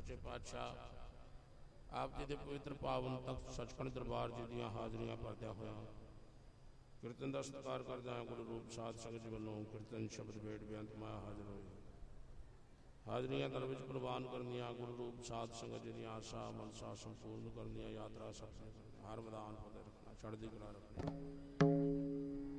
सच्चे पातशाह आप जी के पवित्र पावन तख्त सचखंड दरबार जी ਦੀਆਂ ਹਾਜ਼ਰੀਆਂ ਭਰਦਿਆਂ ਹੋਇਆ ਕੀਰਤਨ ਦਾ ਸਤਿਕਾਰ ਕਰਦਾ ਹਾਂ। ਗੁਰੂ ਰੂਪ ਸਾਧ ਸੰਗਤ ਜੀ ਵੱਲੋਂ ਕੀਰਤਨ ਸ਼ਬਦ ਵੇਦ ਬੇਅੰਤ ਮਾਇਆ ਹਾਜ਼ਰ ਹੋਏ। ਹਾਜ਼ਰੀਆਂ ਦਰ ਵਿੱਚ ਪ੍ਰਵਾਨ ਕਰਨੀਆਂ ਗੁਰੂ ਰੂਪ ਸਾਧ ਸੰਗਤ ਜੀ ਦੀਆਂ ਆਸਾਂ ਮਨਸਾਂ ਸੰਪੂਰਨ। संपूर्ण करनिया यात्रा सफल करनी हर मैदान फतेह रखना चढ़ती कला रखनी। चढ़ती कला रखनी।